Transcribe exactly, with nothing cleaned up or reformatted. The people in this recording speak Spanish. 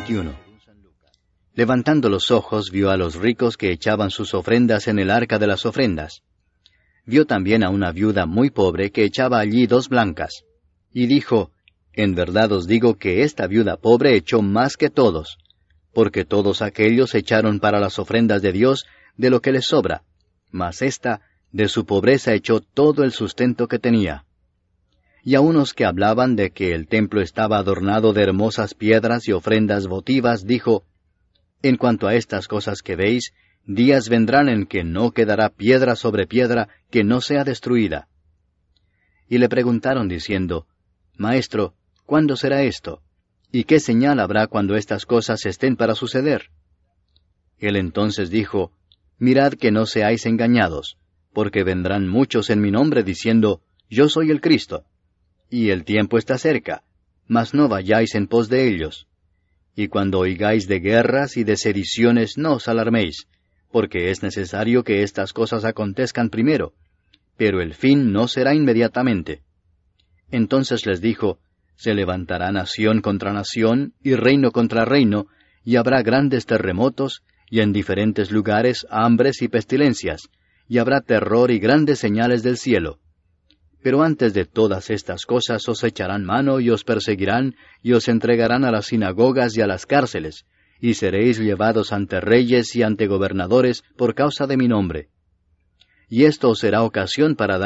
veintiuno. Levantando los ojos, vio a los ricos que echaban sus ofrendas en el arca de las ofrendas. Vio también a una viuda muy pobre que echaba allí dos blancas. Y dijo, en verdad os digo que esta viuda pobre echó más que todos, porque todos aquellos echaron para las ofrendas de Dios de lo que les sobra, mas ésta de su pobreza echó todo el sustento que tenía. Y a unos que hablaban de que el templo estaba adornado de hermosas piedras y ofrendas votivas, dijo, en cuanto a estas cosas que veis, días vendrán en que no quedará piedra sobre piedra que no sea destruida. Y le preguntaron diciendo, Maestro, ¿cuándo será esto? ¿Y qué señal habrá cuando estas cosas estén para suceder? Él entonces dijo, Mirad que no seáis engañados, porque vendrán muchos en mi nombre diciendo, Yo soy el Cristo. Y el tiempo está cerca, mas no vayáis en pos de ellos. Y cuando oigáis de guerras y de sediciones, no os alarméis, porque es necesario que estas cosas acontezcan primero, pero el fin no será inmediatamente. Entonces les dijo, se levantará nación contra nación, y reino contra reino, y habrá grandes terremotos, y en diferentes lugares hambres y pestilencias, y habrá terror y grandes señales del cielo. Pero antes de todas estas cosas os echarán mano y os perseguirán, y os entregarán a las sinagogas y a las cárceles, y seréis llevados ante reyes y ante gobernadores por causa de mi nombre. Y esto os será ocasión para dar